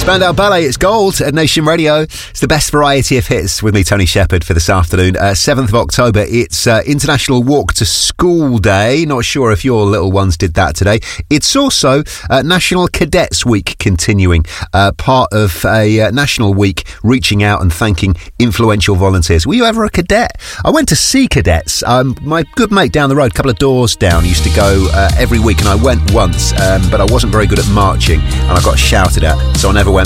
Spandau Ballet, it's gold at Nation Radio. It's the best variety of hits with me, Tony Shepherd, for this afternoon. 7th of October, it's International Walk to School Day. Not sure if your little ones did that today. It's also National Cadets Week continuing, part of a national week reaching out and thanking influential volunteers. Were you ever a cadet? I went to see cadets. My good mate down the road, a couple of doors down, used to go every week, and I went once, but I wasn't very good at marching, and I got shouted at, so I never went